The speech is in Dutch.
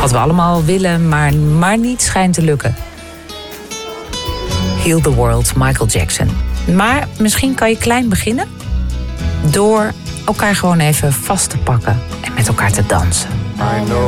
Wat we allemaal willen, maar niet schijnt te lukken. Heal the World, Michael Jackson. Maar misschien kan je klein beginnen door elkaar gewoon even vast te pakken en met elkaar te dansen.